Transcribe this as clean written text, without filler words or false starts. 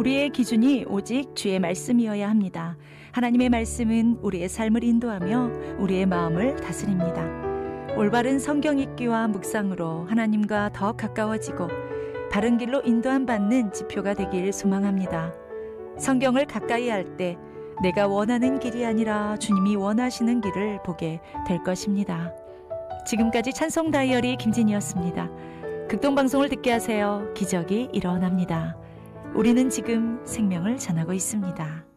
우리의 기준이 오직 주의 말씀이어야 합니다. 하나님의 말씀은 우리의 삶을 인도하며 우리의 마음을 다스립니다. 올바른 성경 읽기와 묵상으로 하나님과 더 가까워지고 바른 길로 인도함 받는 지표가 되길 소망합니다. 성경을 가까이 할 때 내가 원하는 길이 아니라 주님이 원하시는 길을 보게 될 것입니다. 지금까지 찬송 다이어리 김진이었습니다. 극동방송을 듣게 하세요. 기적이 일어납니다. 우리는 지금 생명을 전하고 있습니다.